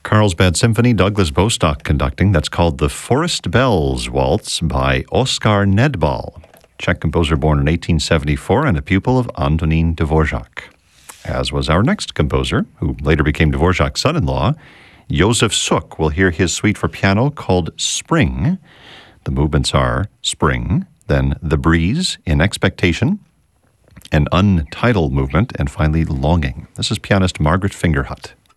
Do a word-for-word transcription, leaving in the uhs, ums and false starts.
Carlsbad Symphony, Douglas Bostock conducting. That's called the Forest Bells Waltz by Oskar Nedbal, Czech composer born in eighteen seventy-four and a pupil of Antonín Dvořák. As was our next composer, who later became Dvořák's son-in-law, Josef Suk. We'll hear his suite for piano called Spring. The movements are Spring, then The Breeze, In Expectation, an untitled movement, and finally Longing. This is pianist Margaret Fingerhut.